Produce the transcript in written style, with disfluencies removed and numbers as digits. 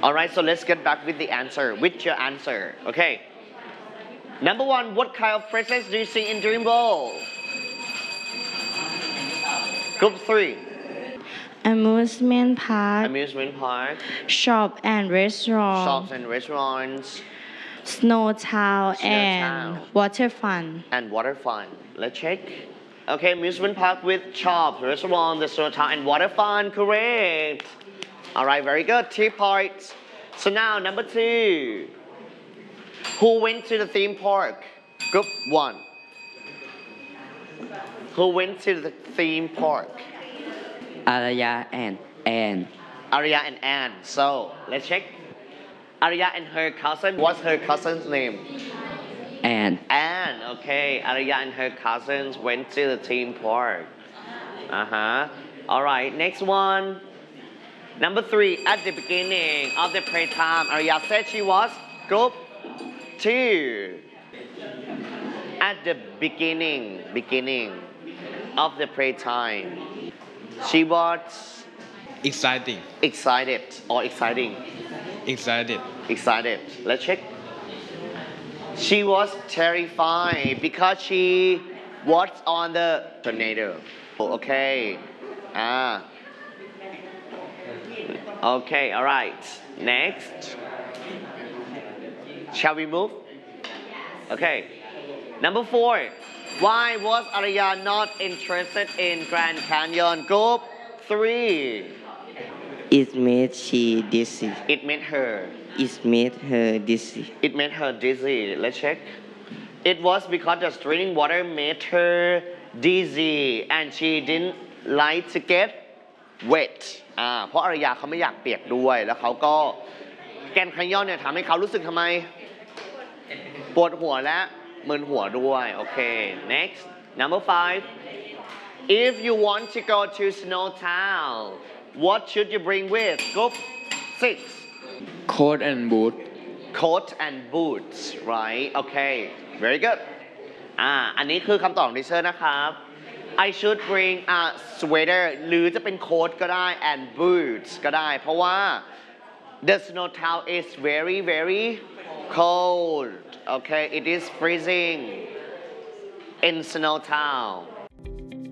Alright, so let's get back with the answer, with your answer. Okay. Number one, what kind of phrases do you see in Dreamworld? Group 3. Amusement park, Amusement park, shop and restaurant, shops and restaurants, snow town, Snow and town. water fun. and water fun. Let's check. Okay, amusement park with shops, restaurant, the snow town, and water fun. Correct. Alright, very good. 2 points. So now, number 2. Who went to the theme park? Group 1. Who went to the theme park? Arya and Anne. Arya and Anne. So, let's check. Arya and her cousin. What's her cousin's name? Anne. Anne. Okay, Arya and her cousins went to the theme park. Alright, next one. Number 3. At the beginning of the playtime, Arya said she was group 2. At the beginning of the playtime, she was Exciting. excited or exciting. Excited. Excited. Let's check. She was terrified because she was on the tornado. Okay. Okay, alright. Next. Shall we move? Okay. Number 4. Why was Arya not interested in Grand Canyon? Group 3. It made she dizzy. It made her. It made her dizzy. It made her dizzy. Let's check. It was because the streaming water made her dizzy and she didn't like to get wet เพราะอารยาเขาไม่อยากเปียกด้วยแล้วเขาก็แกรนด์แคนยอนเนี่ยทำให้เขารู้สึกทำไมปวดหัวและมึนหัวด้วยโอเค next number 5 if you want to go to Snow Town what should you bring with group 6 Coat and boot. coat and boots right okay very good อันนี้คือคำตอบของดิเซอร์นะครับ I should bring a sweater หรือจะเป็นโค้ทก็ได้ and boots ก็ได้เพราะว่า the snow town is very very cold okay it is freezing in snow town